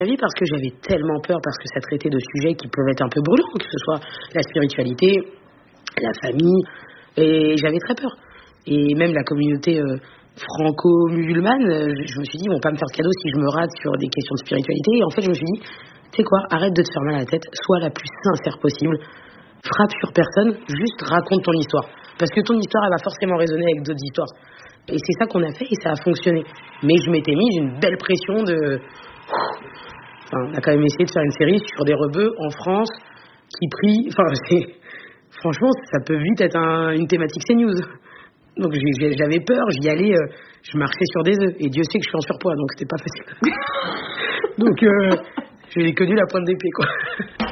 Vie parce que j'avais tellement peur, parce que ça traitait de sujets qui peuvent être un peu brûlants, que ce soit la spiritualité, la famille, et j'avais très peur. Et même la communauté franco-musulmane, je me suis dit, ils vont pas me faire de cadeau si je me rate sur des questions de spiritualité. Et en fait, je me suis dit, tu sais quoi, arrête de te faire mal à la tête, sois la plus sincère possible, frappe sur personne, juste raconte ton histoire. Parce que ton histoire, elle va forcément résonner avec d'autres histoires. Et c'est ça qu'on a fait et ça a fonctionné. Mais je m'étais mise une belle pression de... Enfin, on a quand même essayé de faire une série sur des rebeux en France qui prient... Enfin, franchement, ça peut vite être une thématique CNews. Donc j'avais peur, j'y allais, je marchais sur des œufs. Et Dieu sait que je suis en surpoids, donc c'était pas facile. Donc j'ai connu la pointe d'épée, quoi.